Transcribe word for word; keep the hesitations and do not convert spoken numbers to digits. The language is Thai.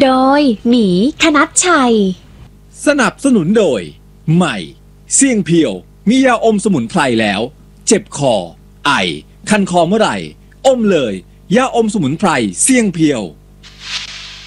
โดยหมีคณัชชัยสนับสนุนโดยใหม่เสี่ยงเพียวมียาอมสมุนไพรแล้วเจ็บคอไอคันคอเมื่อไหร่อมเลยยาอมสมุนไพรเสี่ยงเพียว